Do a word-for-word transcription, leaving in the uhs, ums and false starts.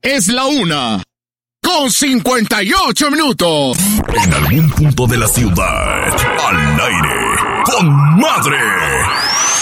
Es la una con cincuenta y ocho minutos. En algún punto de la ciudad, al aire, con madre.